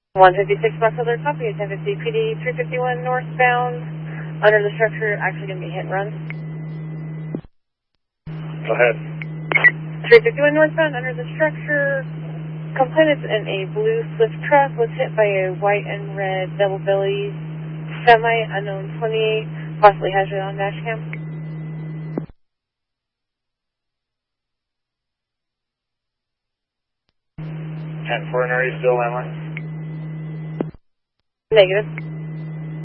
156 bus alert copy, 1050 PD 351 northbound, under the structure, actually going to be hit and run. Go ahead. 351 northbound, under the structure, complainant in a blue Swift truck was hit by a white and red double belly semi, unknown 28, possibly has it on dash cam. 10-4, are you still landline? Negative.